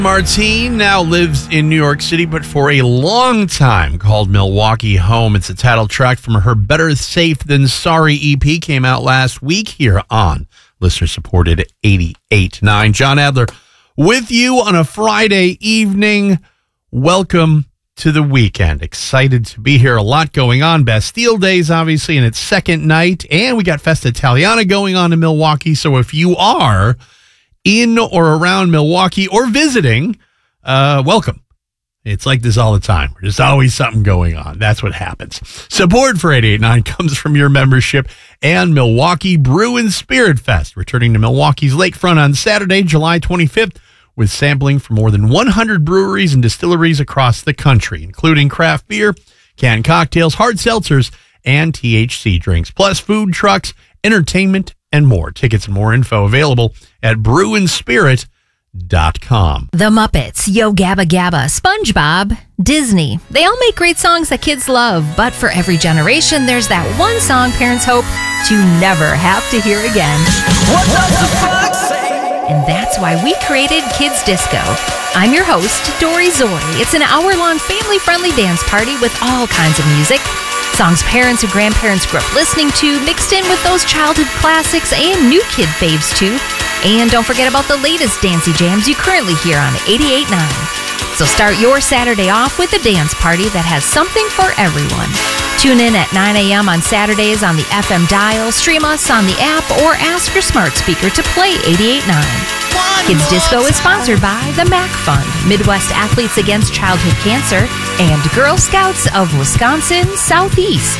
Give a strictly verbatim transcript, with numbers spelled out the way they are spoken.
Martine now lives in New York City, but for a long time called Milwaukee home. It's a title track from her Better Safe Than Sorry E P, came out last week here on listener-supported eighty-eight point nine. John Adler with you on a Friday evening. Welcome to the weekend. Excited to be here. A lot going on. Bastille Days, obviously, in its second night, and we got Festa Italiana going on in Milwaukee. So if you are in or around Milwaukee or visiting, uh, welcome. It's like this all the time. There's always something going on. That's what happens. Support for eighty-eight point nine comes from your membership and Milwaukee Brew and Spirit Fest, returning to Milwaukee's lakefront on Saturday, July twenty-fifth, with sampling from more than one hundred breweries and distilleries across the country, including craft beer, canned cocktails, hard seltzers, and T H C drinks, plus food trucks, entertainment, and more. Tickets and more info available at brew and spirit dot com. The Muppets, Yo Gabba Gabba, SpongeBob, Disney. They all make great songs that kids love, but for every generation, there's that one song parents hope to never have to hear again. What does the fuck say? And that's why we created Kids Disco. I'm your host, Dory Zori. It's an hour-long family-friendly dance party with all kinds of music. Songs parents and grandparents grew up listening to, mixed in with those childhood classics and new kid faves too. And don't forget about the latest dancey jams you currently hear on eighty-eight point nine. So start your Saturday off with a dance party that has something for everyone. Tune in at nine a.m. on Saturdays on the F M dial, stream us on the app, or ask your smart speaker to play eighty-eight point nine. Kids Disco is sponsored by the M A C Fund, Midwest Athletes Against Childhood Cancer, and Girl Scouts of Wisconsin Southeast.